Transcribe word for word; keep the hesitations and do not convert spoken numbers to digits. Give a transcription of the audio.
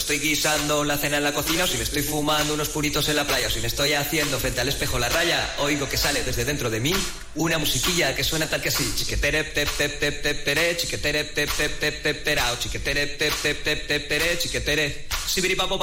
estoy guisando la cena en la cocina, o si me estoy fumando unos puritos en la playa, o si me estoy haciendo frente al espejo la raya, oigo que sale desde dentro de mí una musiquilla que suena tal que así: chiquetere tep tep tep tep pere, chiquetere tep tep tep tep perao, chiquetere tep tep tep tep pere, chiquetere sibiripapo.